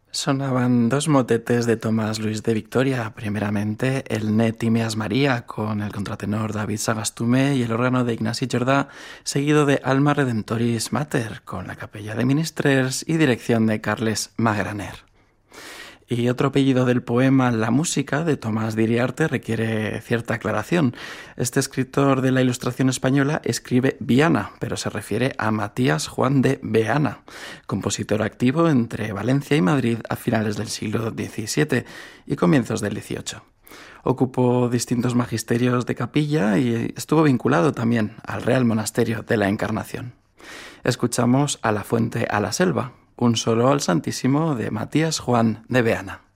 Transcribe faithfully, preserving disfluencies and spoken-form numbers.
Sonaban dos motetes de Tomás Luis de Victoria, primeramente el Ne Timeas María con el contratenor David Sagastume y el órgano de Ignasi Jordà, seguido de Alma Redemptoris Mater con la capella de Ministrers y dirección de Carles Magraner. Y otro apellido del poema La música, de Tomás d'Iriarte, requiere cierta aclaración. Este escritor de la Ilustración española escribe Viana, pero se refiere a Matías Juan de Beana, compositor activo entre Valencia y Madrid a finales del siglo diecisiete y comienzos del dieciocho. Ocupó distintos magisterios de capilla y estuvo vinculado también al Real Monasterio de la Encarnación. Escuchamos A la fuente a la selva, un solo al Santísimo de Matías Juan de Beana.